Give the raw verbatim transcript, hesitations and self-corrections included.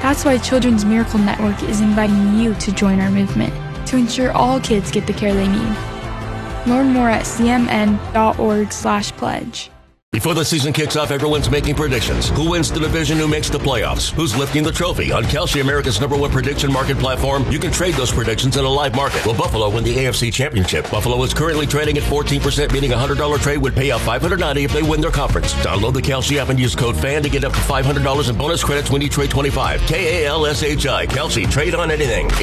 That's why Children's Miracle Network is inviting you to join our movement to ensure all kids get the care they need. Learn more at c m n dot org slash pledge. Before the season kicks off, everyone's making predictions. Who wins the division? Who makes the playoffs? Who's lifting the trophy? On Kalshi, America's number one prediction market platform, you can trade those predictions in a live market. Will Buffalo win the A F C Championship? Buffalo is currently trading at fourteen percent, meaning a one hundred dollars trade would pay out five hundred ninety dollars if they win their conference. Download the Kalshi app and use code FAN to get up to five hundred dollars in bonus credits when you trade twenty-five. K A L S H I. Kalshi. Trade on anything.